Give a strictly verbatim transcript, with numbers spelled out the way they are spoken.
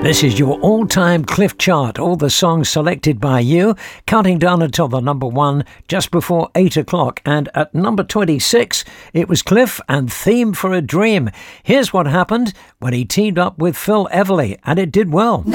This is your all-time Cliff chart, all the songs selected by you, counting down until the number one just before eight o'clock. And at number twenty-six, it was Cliff and Theme for a Dream. Here's what happened when he teamed up with Phil Everly, and it did well.